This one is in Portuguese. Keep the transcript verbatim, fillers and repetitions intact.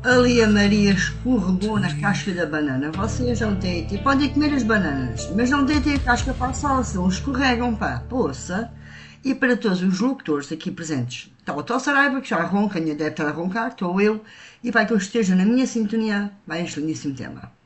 Ali a Maria escorregou na casca da banana. Vocês não têm, têm- podem comer as bananas, mas não deitem a casca para a sala, senão escorregam, pá, poça. E para todos os locutores aqui presentes, está o Tó Saraiva, que já ronca, ainda deve estar a roncar, estou eu, e vai que eu esteja na minha sintonia, vai este lindíssimo tema.